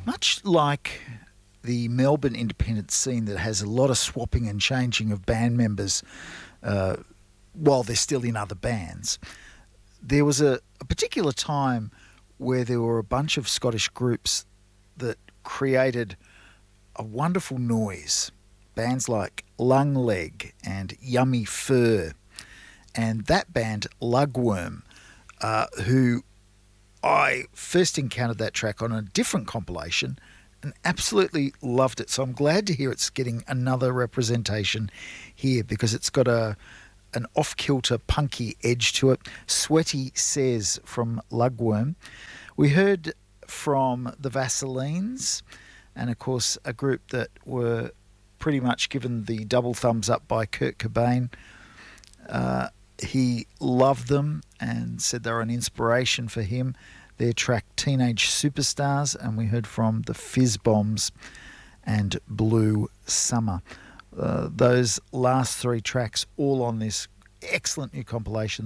Much like the Melbourne independent scene that has a lot of swapping and changing of band members while they're still in other bands, there was a particular time where there were a bunch of Scottish groups that created a wonderful noise. Bands like Lung Leg and Yummy Fur, and that band Lugworm, who I first encountered that track on a different compilation and absolutely loved it. So I'm glad to hear it's getting another representation here because it's got an off-kilter punky edge to it. Sweaty Says from Lugworm. We heard from the Vaselines, and of course a group that were pretty much given the double thumbs up by Kurt Cobain. He loved them and said they were an inspiration for him. Their track Teenage Superstars, and we heard from the Fizz Bombs and Blue Summer. Those last three tracks all on this excellent new compilation